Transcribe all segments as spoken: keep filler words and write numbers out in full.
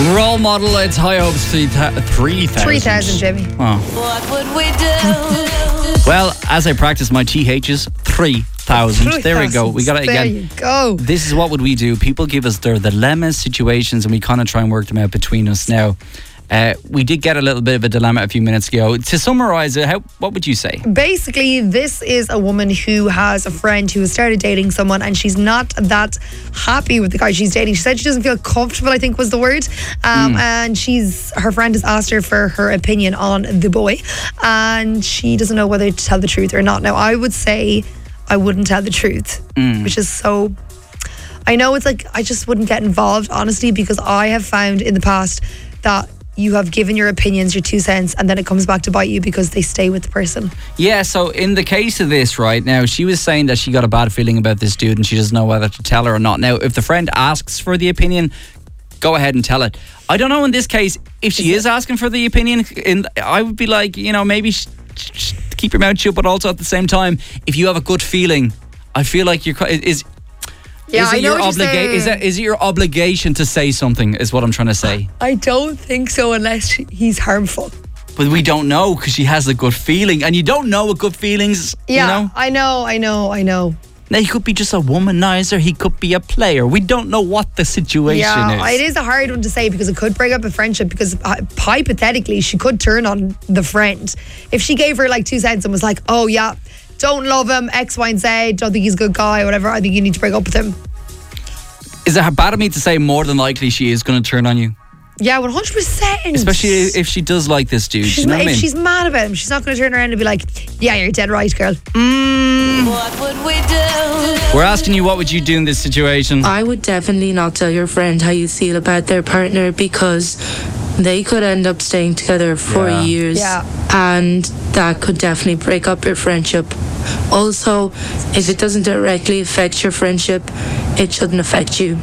Role model, it's High Hopes three thousand. three thousand, Jimmy. Oh. What would we do? Well, as I practice my T H's, three thousand. There we go. We got it again. There you go. This is what would we do. People give us their dilemmas, situations, and we kind of try and work them out between us now. Uh, we did get a little bit of a dilemma a few minutes ago. To summarise it, how, what would you say? Basically, this is a woman who has a friend who has started dating someone and she's not that happy with the guy she's dating. She said she doesn't feel comfortable, I think was the word. Um, mm. And she's her friend has asked her for her opinion on the boy. And she doesn't know whether to tell the truth or not. Now, I would say I wouldn't tell the truth, mm. which is so... I know it's like, I just wouldn't get involved, honestly, because I have found in the past that you have given your opinions, your two cents, and then it comes back to bite you because they stay with the person. Yeah, so in the case of this, right now, she was saying that she got a bad feeling about this dude and she doesn't know whether to tell her or not. Now, if the friend asks for the opinion, go ahead and tell it. I don't know in this case, if she is, is asking for the opinion, in, I would be like, you know, maybe sh- sh- keep your mouth shut, but also at the same time, if you have a good feeling, I feel like you're... Is, Yeah, is it I know your what you're obliga- saying. is it is it your obligation to say something is what I'm trying to say. I don't think so unless he's harmful. But we don't know because she has a good feeling and you don't know what good feelings, yeah, you know? I know, I know, I know. Now, he could be just a womanizer, he could be a player. We don't know what the situation yeah, is. it is a hard one to say because it could break up a friendship because uh, hypothetically she could turn on the friend. If she gave her like two cents and was like, oh yeah, don't love him, X, Y, and Z, don't think he's a good guy, or whatever, I think you need to break up with him. Is it bad of me to say more than likely she is going to turn on you? Yeah, one hundred percent. Especially if she does like this dude. She's you know ma- what I if mean? she's mad about him, she's not going to turn around and be like, yeah, you're dead right, girl. Mm. What would we do? We're asking you, what would you do in this situation? I would definitely not tell your friend how you feel about their partner because they could end up staying together for Yeah. years. Yeah. And that could definitely break up your friendship. Also, if it doesn't directly affect your friendship, it shouldn't affect you.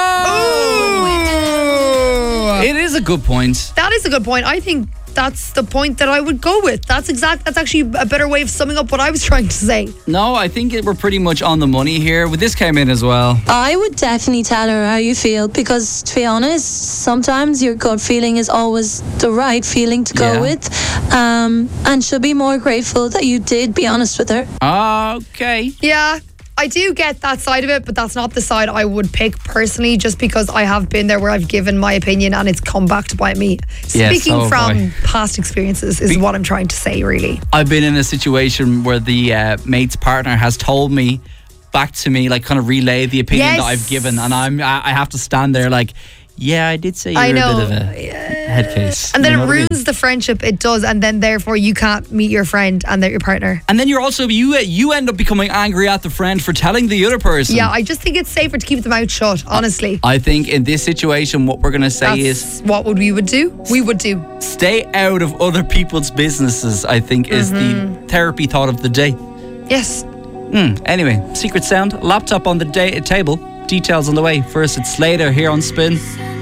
Oh! It is a good point. That is a good point. I think that's the point that I would go with. That's exact. That's actually a better way of summing up what I was trying to say. No, I think it, we're pretty much on the money here. Well, this came in as well. I would definitely tell her how you feel because, to be honest, sometimes your gut feeling is always the right feeling to go Yeah. with, um, and she'll be more grateful that you did be honest with her. Okay. Yeah, I do get that side of it, but that's not the side I would pick personally, just because I have been there where I've given my opinion and it's come back to bite me. Yeah, Speaking so have from I. past experiences is Be- what I'm trying to say, really. I've been in a situation where the uh, mate's partner has told me back to me, like kind of relay the opinion Yes. that I've given, and I'm I I have to stand there like, yeah, I did say you're I know. a bit of a head case. And then You know it what I mean? ruins the friendship. It does, and then therefore you can't meet your friend and they're your partner. And then you're also you you end up becoming angry at the friend for telling the other person. Yeah, I just think it's safer to keep the mouth shut, honestly. I think in this situation, what we're going to say That's is what would we would do? We would do. stay out of other people's businesses, I think, is Mm-hmm. the therapy thought of the day. Yes. Mm, anyway, secret sound, laptop on the day- table, details on the way. First, it's Slater here on Spin.